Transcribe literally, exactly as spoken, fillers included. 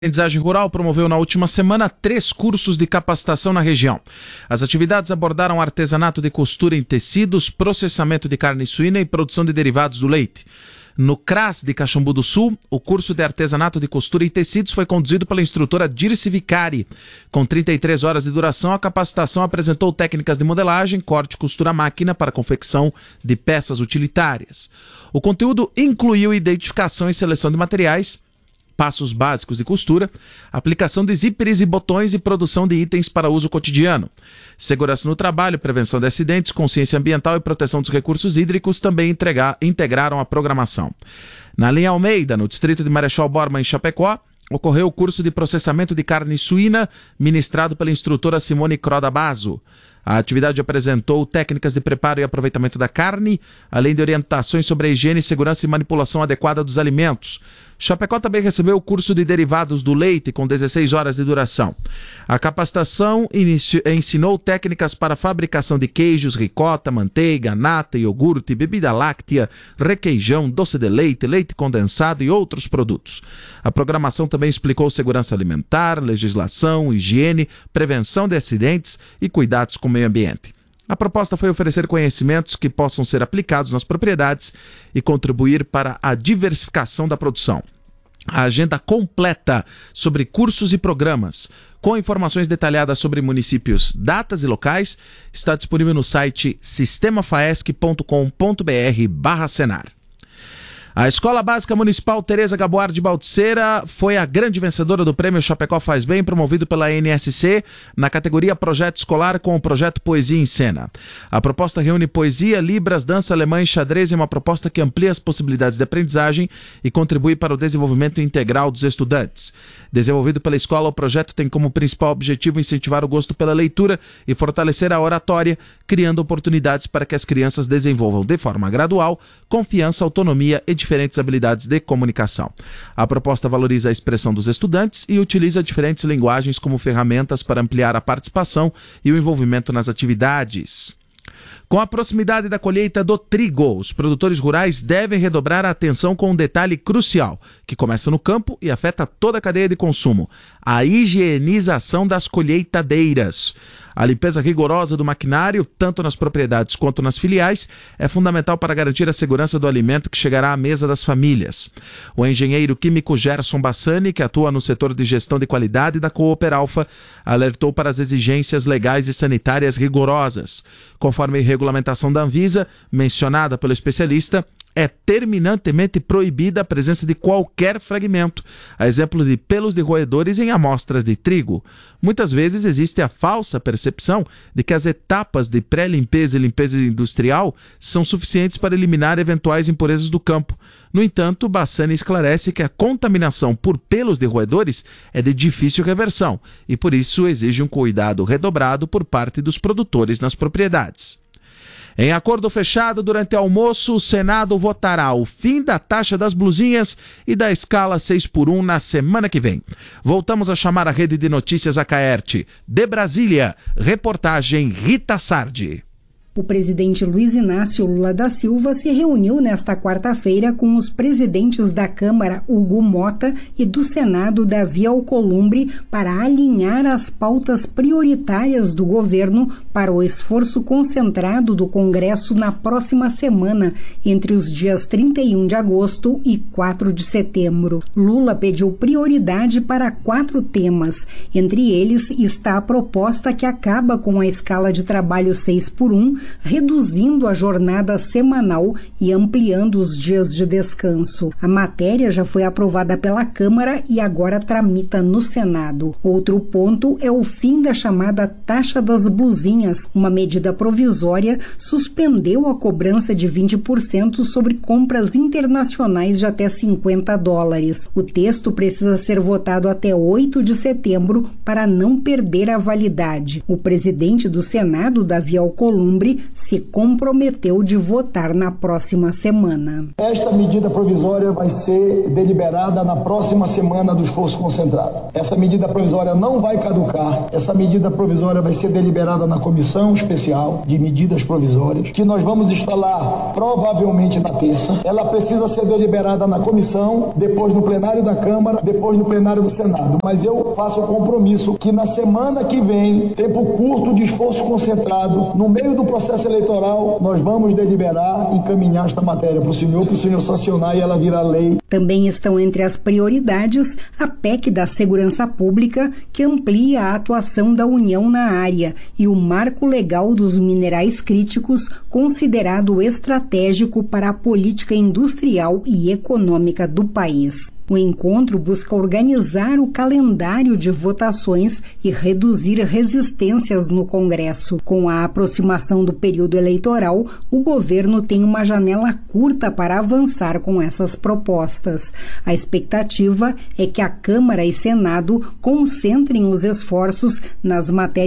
A Aprendizagem Rural promoveu na última semana três cursos de capacitação na região. As atividades abordaram artesanato de costura em tecidos, processamento de carne suína e produção de derivados do leite. No CRAS de Caxambu do Sul, o curso de artesanato de costura em tecidos foi conduzido pela instrutora Dirce Vicari. Com trinta e três horas de duração, a capacitação apresentou técnicas de modelagem, corte e costura à máquina para a confecção de peças utilitárias. O conteúdo incluiu identificação e seleção de materiais, passos básicos de costura, aplicação de zíperes e botões e produção de itens para uso cotidiano. Segurança no trabalho, prevenção de acidentes, consciência ambiental e proteção dos recursos hídricos também entregar, integraram a programação. Na linha Almeida, no distrito de Marechal Bormann, em Chapecó, ocorreu o curso de processamento de carne suína, ministrado pela instrutora Simone Croda Basso. A atividade apresentou técnicas de preparo e aproveitamento da carne, além de orientações sobre a higiene, segurança e manipulação adequada dos alimentos. Chapecó também recebeu o curso de derivados do leite, com dezesseis horas de duração. A capacitação inici... ensinou técnicas para a fabricação de queijos, ricota, manteiga, nata, iogurte, bebida láctea, requeijão, doce de leite, leite condensado e outros produtos. A programação também explicou segurança alimentar, legislação, higiene, prevenção de acidentes e cuidados com o meio ambiente. A proposta foi oferecer conhecimentos que possam ser aplicados nas propriedades e contribuir para a diversificação da produção. A agenda completa sobre cursos e programas, com informações detalhadas sobre municípios, datas e locais, está disponível no site sistema faesc ponto com ponto br barra senar. A Escola Básica Municipal Tereza Gaboar de Baltzeira foi a grande vencedora do Prêmio Chapecó Faz Bem, promovido pela N S C, na categoria Projeto Escolar com o projeto Poesia em Cena. A proposta reúne poesia, libras, dança alemã e xadrez em uma proposta que amplia as possibilidades de aprendizagem e contribui para o desenvolvimento integral dos estudantes. Desenvolvido pela escola, o projeto tem como principal objetivo incentivar o gosto pela leitura e fortalecer a oratória, criando oportunidades para que as crianças desenvolvam de forma gradual confiança, autonomia e diferentes habilidades de comunicação. A proposta valoriza a expressão dos estudantes e utiliza diferentes linguagens como ferramentas para ampliar a participação e o envolvimento nas atividades. Com a proximidade da colheita do trigo, os produtores rurais devem redobrar a atenção com um detalhe crucial, que começa no campo e afeta toda a cadeia de consumo: a higienização das colheitadeiras. A limpeza rigorosa do maquinário, tanto nas propriedades quanto nas filiais, é fundamental para garantir a segurança do alimento que chegará à mesa das famílias. O engenheiro químico Gerson Bassani, que atua no setor de gestão de qualidade da Cooper Alfa, alertou para as exigências legais e sanitárias rigorosas. Conforme a regulamentação da Anvisa, mencionada pelo especialista, é terminantemente proibida a presença de qualquer fragmento, a exemplo de pelos de roedores em amostras de trigo. Muitas vezes existe a falsa percepção de que as etapas de pré-limpeza e limpeza industrial são suficientes para eliminar eventuais impurezas do campo. No entanto, Bassani esclarece que a contaminação por pelos de roedores é de difícil reversão e, por isso, exige um cuidado redobrado por parte dos produtores nas propriedades. Em acordo fechado durante o almoço, o Senado votará o fim da taxa das blusinhas e da escala seis por um na semana que vem. Voltamos a chamar a rede de notícias Acaerte. De Brasília, reportagem Rita Sardi. O presidente Luiz Inácio Lula da Silva se reuniu nesta quarta-feira com os presidentes da Câmara, Hugo Mota, e do Senado, Davi Alcolumbre, para alinhar as pautas prioritárias do governo para o esforço concentrado do Congresso na próxima semana, entre os dias trinta e um de agosto e quatro de setembro. Lula pediu prioridade para quatro temas. Entre eles está a proposta que acaba com a escala de trabalho seis por um, reduzindo a jornada semanal e ampliando os dias de descanso. A matéria já foi aprovada pela Câmara e agora tramita no Senado. Outro ponto é o fim da chamada taxa das blusinhas. Uma medida provisória suspendeu a cobrança de vinte por cento sobre compras internacionais de até cinquenta dólares. O texto precisa ser votado até oito de setembro para não perder a validade. O presidente do Senado, Davi Alcolumbre, Columbre se comprometeu de votar na próxima semana. Esta medida provisória vai ser deliberada na próxima semana do esforço concentrado. Essa medida provisória não vai caducar. Essa medida provisória vai ser deliberada na Comissão Especial de Medidas Provisórias, que nós vamos instalar provavelmente na terça. Ela precisa ser deliberada na comissão, depois no plenário da Câmara, depois no plenário do Senado. Mas eu faço o compromisso que na semana que vem, tempo curto de esforço concentrado, no meio do processo eleitoral, nós vamos deliberar e encaminhar esta matéria para o senhor, para o senhor sancionar e ela virar lei. Também estão entre as prioridades a P E C da Segurança Pública, que amplia a atuação da União na área, e o Marco Legal dos Minerais Críticos, considerado estratégico para a política industrial e econômica do país. O encontro busca organizar o calendário de votações e reduzir resistências no Congresso. Com a aproximação do período eleitoral, o governo tem uma janela curta para avançar com essas propostas. A expectativa é que a Câmara e Senado concentrem os esforços nas matérias